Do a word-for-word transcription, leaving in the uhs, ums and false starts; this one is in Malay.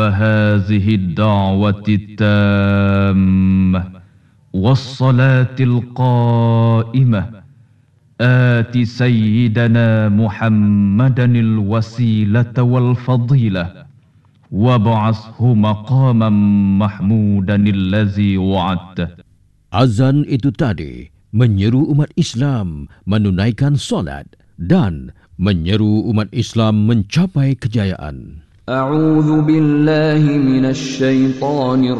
هذه الدعوة التامة والصلاة القائمة آت سيدنا محمدا الوسيلة والفضيلة وابعثه مقاما محمودا الذي وعدته. Azan itu tadi menyeru umat Islam menunaikan solat dan menyeru umat Islam mencapai kejayaan. A'udzu billahi minasy syaithanir